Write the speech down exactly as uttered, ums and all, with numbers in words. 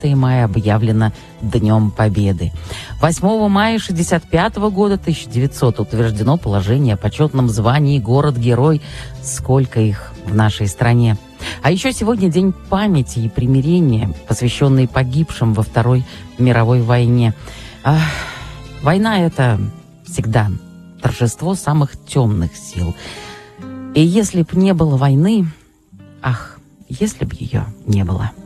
мая объявлено Днем Победы. восьмого мая шестьдесят пятого года, тысяча девятисотого, утверждено положение о почетном звании «Город-герой». Сколько их в нашей стране. А еще сегодня День памяти и примирения, посвященный погибшим во Второй мировой войне. Ах, война — это всегда торжество самых темных сил. И если б не было войны, ах, если б ее не было.